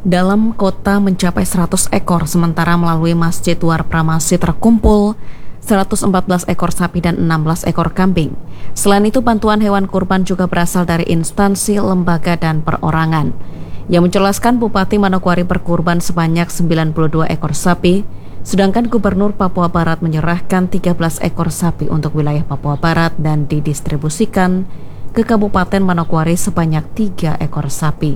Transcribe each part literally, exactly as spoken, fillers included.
dalam kota mencapai seratus ekor, sementara melalui Masjid War Pramasi terkumpul seratus empat belas ekor sapi dan enam belas ekor kambing. Selain itu, bantuan hewan kurban juga berasal dari instansi, lembaga, dan perorangan. Yang menjelaskan, Bupati Manokwari berkurban sebanyak sembilan puluh dua ekor sapi, sedangkan Gubernur Papua Barat menyerahkan tiga belas ekor sapi untuk wilayah Papua Barat dan didistribusikan ke Kabupaten Manokwari sebanyak tiga ekor sapi.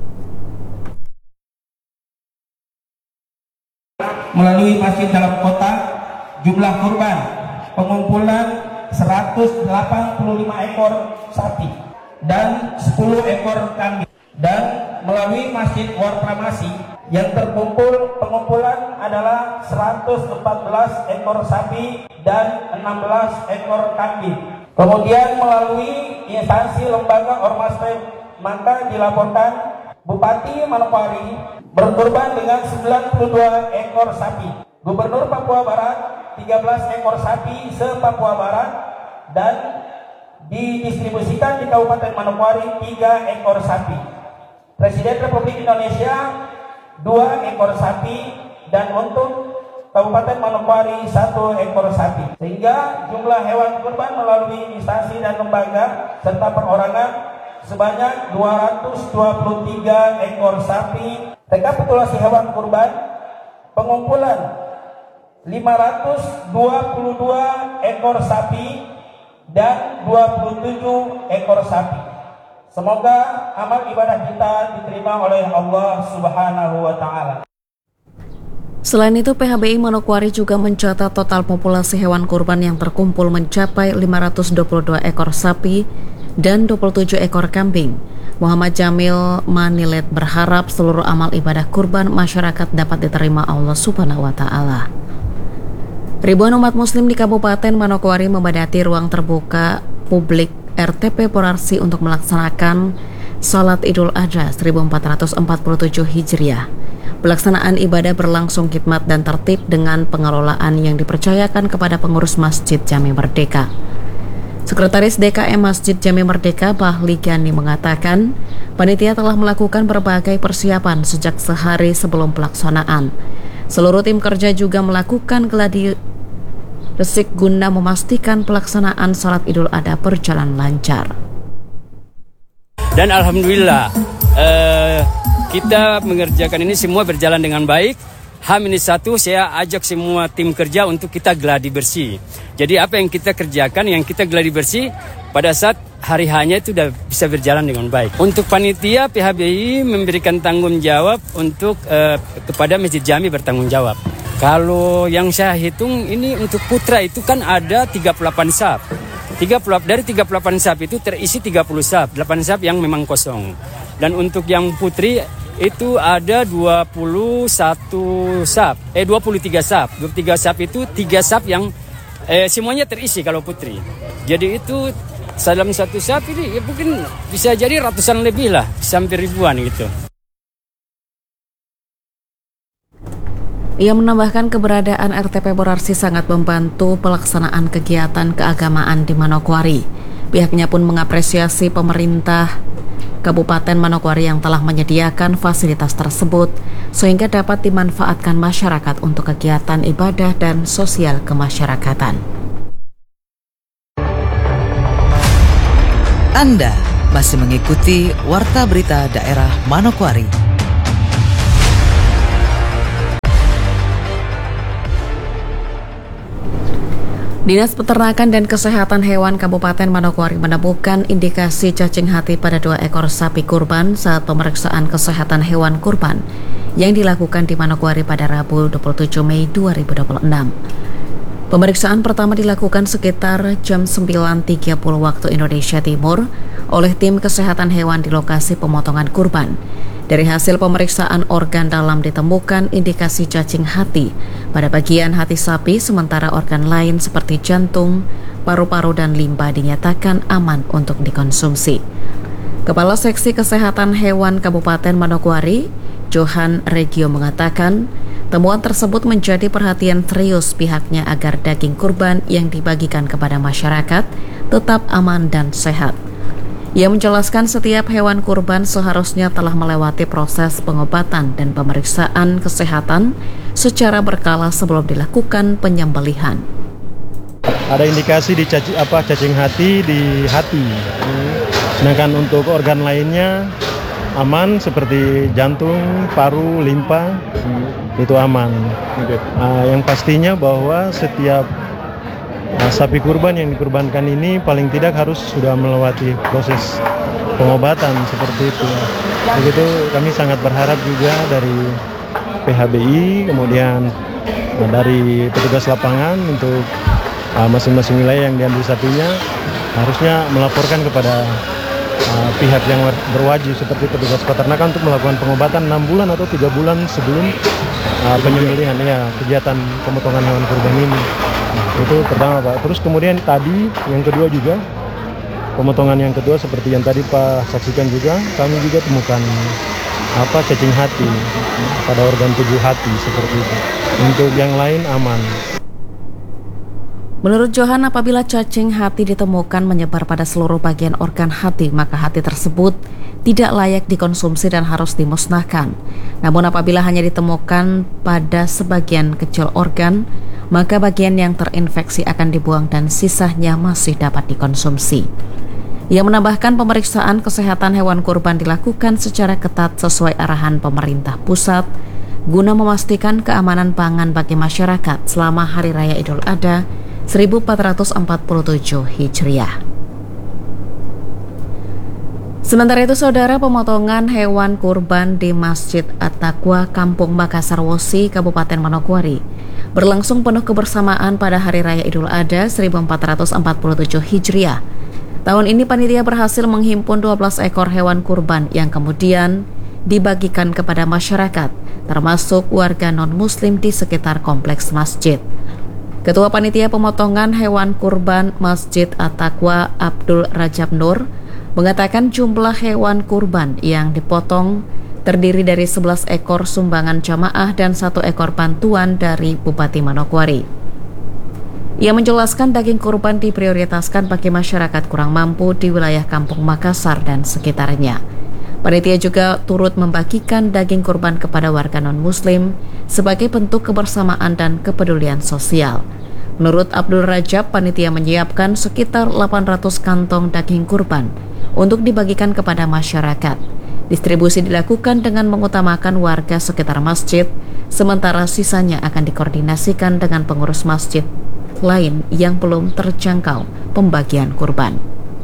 Melalui masjid dalam kota, jumlah kurban pengumpulan seratus delapan puluh lima ekor sapi dan sepuluh ekor kambing. Dan melalui Masjid War Pramasi yang terkumpul pengumpulan adalah seratus empat belas ekor sapi dan enam belas ekor kambing. Kemudian melalui instansi, lembaga, ormas, maka dilaporkan Bupati Manokwari berkurban dengan sembilan puluh dua ekor sapi, Gubernur Papua Barat tiga belas ekor sapi se-Papua Barat, dan didistribusikan di Kabupaten Manokwari tiga ekor sapi. Presiden Republik Indonesia dua ekor sapi, dan untuk Kabupaten Manokwari satu ekor sapi. Sehingga jumlah hewan kurban melalui instansi dan lembaga serta perorangan sebanyak dua ratus dua puluh tiga ekor sapi. Rekapitulasi hewan kurban pengumpulan lima ratus dua puluh dua ekor sapi dan dua puluh tujuh ekor sapi. Semoga amal ibadah kita diterima oleh Allah Subhanahu wa Ta'ala. Selain itu, P H B I Manokwari juga mencatat total populasi hewan kurban yang terkumpul mencapai lima ratus dua puluh dua ekor sapi dan dua puluh tujuh ekor kambing. Muhammad Jamil Manilet berharap seluruh amal ibadah kurban masyarakat dapat diterima Allah Subhanahu wa Ta'ala. Ribuan umat muslim di Kabupaten Manokwari memadati ruang terbuka publik R T P Porarsi untuk melaksanakan Salat Idul Adha seribu empat ratus empat puluh tujuh Hijriah. Pelaksanaan ibadah berlangsung khidmat dan tertib dengan pengelolaan yang dipercayakan kepada pengurus Masjid Jami Merdeka. Sekretaris D K M Masjid Jami Merdeka Bahli Gani mengatakan, panitia telah melakukan berbagai persiapan sejak sehari sebelum pelaksanaan. Seluruh tim kerja juga melakukan gladi resik guna memastikan pelaksanaan salat Idul Adha berjalan lancar. Dan alhamdulillah eh, kita mengerjakan ini semua berjalan dengan baik. H minus satu saya ajak semua tim kerja untuk kita gladi bersih. Jadi apa yang kita kerjakan, yang kita gladi bersih pada saat hari hanya itu sudah bisa berjalan dengan baik. Untuk panitia, P H B I memberikan tanggung jawab untuk eh, kepada Masjid Jami bertanggung jawab. Kalau yang saya hitung ini untuk putra itu kan ada tiga puluh delapan saf. tiga puluh, dari tiga puluh delapan saf itu terisi tiga puluh saf, delapan saf yang memang kosong. Dan untuk yang putri itu ada dua puluh satu saf, eh dua puluh tiga saf. dua puluh tiga saf itu tiga saf yang eh, semuanya terisi kalau putri. Jadi itu dalam satu saf ini ya mungkin bisa jadi ratusan lebih lah, sampai ribuan gitu. Ia menambahkan keberadaan R T P Porarsi sangat membantu pelaksanaan kegiatan keagamaan di Manokwari. Pihaknya pun mengapresiasi pemerintah Kabupaten Manokwari yang telah menyediakan fasilitas tersebut sehingga dapat dimanfaatkan masyarakat untuk kegiatan ibadah dan sosial kemasyarakatan. Anda masih mengikuti Warta Berita Daerah Manokwari. Dinas Peternakan dan Kesehatan Hewan Kabupaten Manokwari menemukan indikasi cacing hati pada dua ekor sapi kurban saat pemeriksaan kesehatan hewan kurban yang dilakukan di Manokwari pada Rabu dua puluh tujuh Mei dua ribu dua puluh enam. Pemeriksaan pertama dilakukan sekitar jam sembilan tiga puluh waktu Indonesia Timur oleh tim kesehatan hewan di lokasi pemotongan kurban. Dari hasil pemeriksaan organ dalam ditemukan indikasi cacing hati pada bagian hati sapi, sementara organ lain seperti jantung, paru-paru, dan limba dinyatakan aman untuk dikonsumsi. Kepala Seksi Kesehatan Hewan Kabupaten Manokwari, Johan Regio mengatakan, temuan tersebut menjadi perhatian serius pihaknya agar daging kurban yang dibagikan kepada masyarakat tetap aman dan sehat. Ia menjelaskan setiap hewan kurban seharusnya telah melewati proses pengobatan dan pemeriksaan kesehatan secara berkala sebelum dilakukan penyembelihan. Ada indikasi di caci, apa, cacing hati di hati. Sedangkan untuk organ lainnya aman seperti jantung, paru, limpa, itu aman. Uh, yang pastinya bahwa setiap uh, sapi kurban yang dikurbankan ini paling tidak harus sudah melewati proses pengobatan seperti itu. Begitu kami sangat berharap juga dari P H B I, kemudian uh, dari petugas lapangan untuk uh, masing-masing wilayah yang diambil sapinya harusnya melaporkan kepada Uh, pihak yang berwajib seperti petugas peternakan untuk melakukan pengobatan enam bulan atau tiga bulan sebelum uh, penyembelihan ya kegiatan pemotongan hewan kurban ini. Nah, itu pertama Pak. Terus kemudian tadi yang kedua juga pemotongan yang kedua seperti yang tadi Pak saksikan juga, kami juga temukan apa cacing hati pada organ tubuh hati seperti itu. Untuk yang lain aman. Menurut Johan, apabila cacing hati ditemukan menyebar pada seluruh bagian organ hati, maka hati tersebut tidak layak dikonsumsi dan harus dimusnahkan. Namun apabila hanya ditemukan pada sebagian kecil organ, maka bagian yang terinfeksi akan dibuang dan sisanya masih dapat dikonsumsi. Ia menambahkan pemeriksaan kesehatan hewan kurban dilakukan secara ketat sesuai arahan pemerintah pusat guna memastikan keamanan pangan bagi masyarakat selama Hari Raya Idul Adha seribu empat ratus empat puluh tujuh Hijriah. Sementara itu, saudara, pemotongan hewan kurban di Masjid At-Taqwa, Kampung Makassar Wosi, Kabupaten Manokwari, berlangsung penuh kebersamaan pada Hari Raya Idul Adha seribu empat ratus empat puluh tujuh Hijriah. Tahun ini panitia berhasil menghimpun dua belas ekor hewan kurban yang kemudian dibagikan kepada masyarakat, termasuk warga non-muslim di sekitar kompleks masjid. Ketua Panitia Pemotongan Hewan Kurban Masjid At-Taqwa, Abdul Rajab Nur, mengatakan jumlah hewan kurban yang dipotong terdiri dari sebelas ekor sumbangan jamaah dan satu ekor bantuan dari Bupati Manokwari. Ia menjelaskan daging kurban diprioritaskan bagi masyarakat kurang mampu di wilayah Kampung Makassar dan sekitarnya. Panitia juga turut membagikan daging kurban kepada warga non-muslim sebagai bentuk kebersamaan dan kepedulian sosial. Menurut Abdul Rajab, panitia menyiapkan sekitar delapan ratus kantong daging kurban untuk dibagikan kepada masyarakat. Distribusi dilakukan dengan mengutamakan warga sekitar masjid, sementara sisanya akan dikoordinasikan dengan pengurus masjid lain yang belum terjangkau pembagian kurban.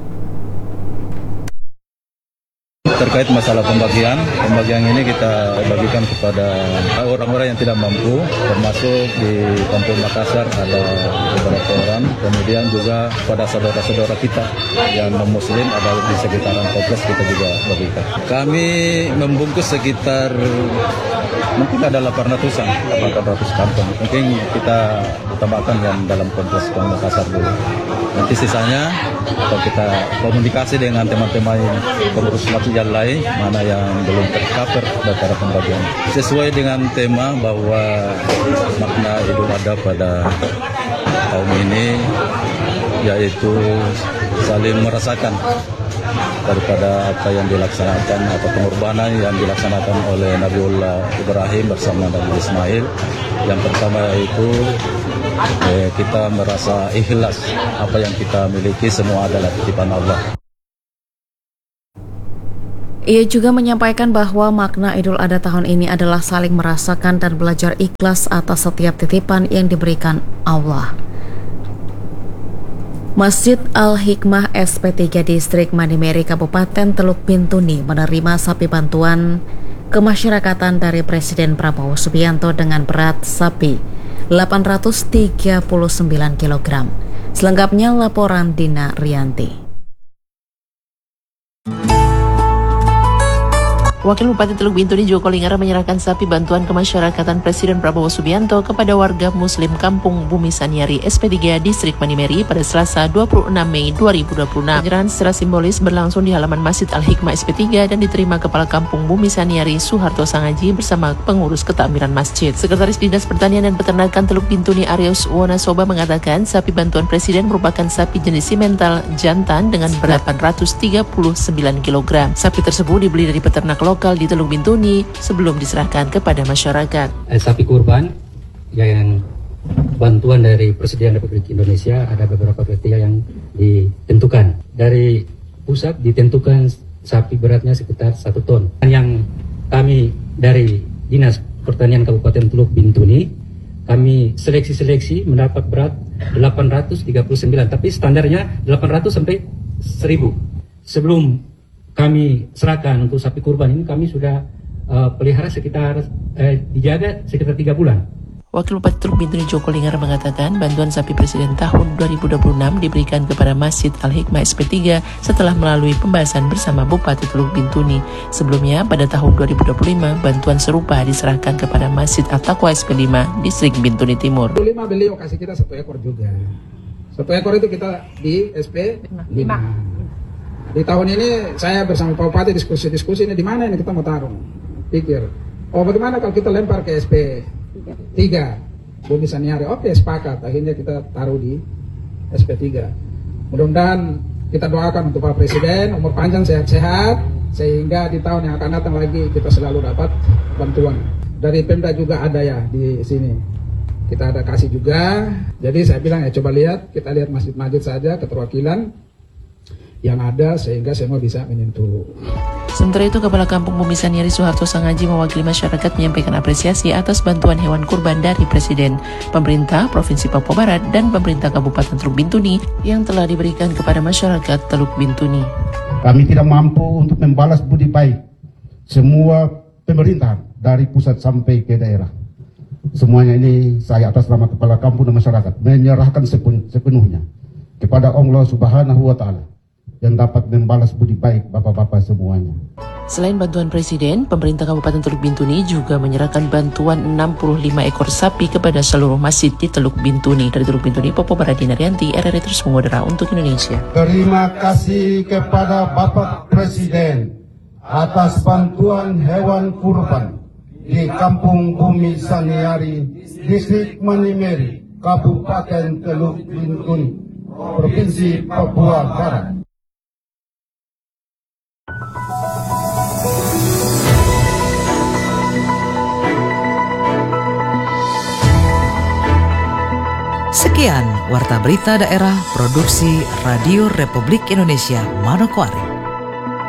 Terkait masalah pembagian, pembagian ini kita bagikan kepada orang-orang yang tidak mampu, termasuk di Kampung Makassar ada beberapa orang, kemudian juga pada saudara-saudara kita yang non-muslim ada di sekitaran kompleks kita juga bagikan. Kami membungkus sekitar mungkin ada delapan ratusan, delapan ratus kantong. Mungkin kita utamakan yang dalam kompleks Kampung Makassar dulu. Nanti sisanya atau kita komunikasi dengan teman-teman pengurus masjid yang lain mana yang belum tercover data pembagian. Sesuai dengan tema bahwa makna Idul Adha pada tahun ini yaitu saling merasakan daripada apa yang dilaksanakan atau pengorbanan yang dilaksanakan oleh Nabiullah Ibrahim bersama Nabi Ismail. Yang pertama yaitu eh, kita merasa ikhlas apa yang kita miliki semua adalah titipan Allah. Ia juga menyampaikan bahwa makna Idul Adha tahun ini adalah saling merasakan dan belajar ikhlas atas setiap titipan yang diberikan Allah. Masjid Al-Hikmah S P tiga Distrik Manimeri Kabupaten Teluk Bintuni menerima sapi bantuan kemasyarakatan dari Presiden Prabowo Subianto dengan berat sapi delapan ratus tiga puluh sembilan kilogram. Selengkapnya laporan Dina Rianti. Wakil Bupati Teluk Bintuni Joko Lingara menyerahkan sapi bantuan kemasyarakatan Presiden Prabowo Subianto kepada warga Muslim Kampung Bumi Saniari S P tiga Distrik Manimeri pada Selasa dua puluh enam Mei dua ribu dua puluh enam. Penyerahan secara simbolis berlangsung di halaman Masjid Al-Hikmah S P tiga dan diterima Kepala Kampung Bumi Saniari Suharto Sangaji bersama pengurus ketakmiran masjid. Sekretaris Dinas Pertanian dan Peternakan Teluk Bintuni Arius Wonasoba mengatakan sapi bantuan Presiden merupakan sapi jenis simental jantan dengan berat delapan ratus tiga puluh sembilan kilogram. Sapi tersebut dibeli dari peternak lokal di Teluk Bintuni sebelum diserahkan kepada masyarakat. Eh, sapi kurban yang bantuan dari Presiden Republik Indonesia ada beberapa kriteria yang ditentukan. Dari pusat ditentukan sapi beratnya sekitar satu ton. Yang kami dari Dinas Pertanian Kabupaten Teluk Bintuni, kami seleksi-seleksi mendapat berat delapan ratus tiga puluh sembilan, tapi standarnya delapan ratus sampai seribu. Sebelum kami serahkan untuk sapi kurban ini, kami sudah uh, pelihara sekitar uh, dijaga sekitar tiga bulan. Wakil Bupati Teluk Bintuni Joko Lingara mengatakan bantuan sapi Presiden tahun dua ribu dua puluh enam diberikan kepada Masjid Al-Hikmah S P tiga setelah melalui pembahasan bersama Bupati Teluk Bintuni. Sebelumnya pada tahun dua ribu dua puluh lima bantuan serupa diserahkan kepada Masjid At-Taqwa S P lima Distrik Bintuni Timur. dua ribu lima beliau kasih kita satu ekor juga. Satu ekor itu kita di S P lima. Di tahun ini saya bersama Pak Bupati diskusi-diskusi ini di mana ini kita mau taruh. Pikir, oh bagaimana kalau kita lempar ke S P tiga Bumi Saniari? Oke, sepakat. Akhirnya kita taruh di S P tiga. Mudah-mudahan kita doakan untuk Pak Presiden umur panjang, sehat-sehat, sehingga di tahun yang akan datang lagi kita selalu dapat bantuan. Dari Pemda juga ada ya di sini. Kita ada kasih juga. Jadi saya bilang ya coba lihat, kita lihat masjid-masjid saja keterwakilan yang ada sehingga semua bisa menyentuh. Sementara itu, Kepala Kampung Bumi Saniari Suharto Sangaji mewakili masyarakat menyampaikan apresiasi atas bantuan hewan kurban dari Presiden, pemerintah Provinsi Papua Barat, dan pemerintah Kabupaten Teluk Bintuni yang telah diberikan kepada masyarakat Teluk Bintuni. Kami tidak mampu untuk membalas budi baik semua pemerintah dari pusat sampai ke daerah. Semuanya ini saya atas nama Kepala Kampung dan masyarakat menyerahkan sepenuhnya kepada Allah Subhanahu wa Ta'ala yang dapat membalas budi baik bapak-bapak semuanya. Selain bantuan Presiden, pemerintah Kabupaten Teluk Bintuni juga menyerahkan bantuan enam puluh lima ekor sapi kepada seluruh masjid di Teluk Bintuni. Dari Teluk Bintuni, Popo Baradina Rianti, R R I terus mengudara untuk Indonesia. Terima kasih kepada Bapak Presiden atas bantuan hewan kurban di Kampung Bumi Saniari, Distrik Manimeri, Kabupaten Teluk Bintuni, Provinsi Papua Barat. Sekian Warta Berita Daerah Produksi Radio Republik Indonesia Manokwari.